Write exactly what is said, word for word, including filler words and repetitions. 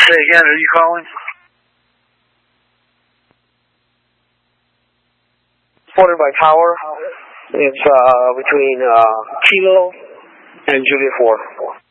Say again, are you calling? Supported by tower. It's uh, between uh, Kilo and Juliet four.